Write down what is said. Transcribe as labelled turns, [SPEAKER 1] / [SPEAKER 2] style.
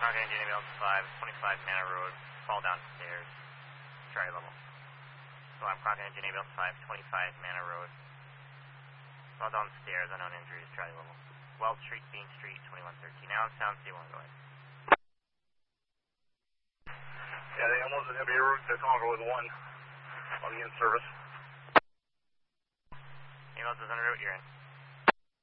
[SPEAKER 1] Crockett Engine Ambulance 5, 25 Manor Road, fall downstairs, Charlie level. So I'm Crockett Engine Ambulance 5, 25 Manor Road, fall downstairs, unknown injuries, Charlie level. Weld Street, Bean Street, 2113. Allen Sound, C1, go ahead.
[SPEAKER 2] Yeah, the ambulance is going to be route to Congo with 1 on the in-service.
[SPEAKER 1] Ambulance is en route, you're in.